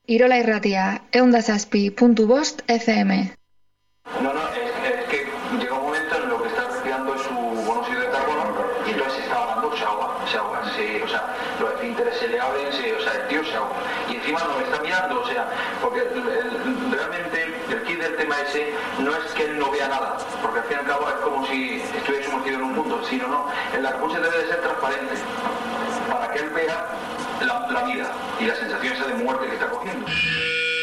Irola Irratia, 107.5 FM. No, es que llega un momento en lo que está respirando su monóxido de carbono y entonces se está ahogando, se ahoga, o sea, los esfínteres se le abren, o sea, el tío se ahoga. Y encima nos está mirando, o sea, porque realmente el kit del tema ese no es que él no vea nada, porque al fin y al cabo es como si estuviera sumergido en un mundo, sino no, el capucha debe de ser transparente para que él vea la vida y la sensación esa de muerte que está cogiendo.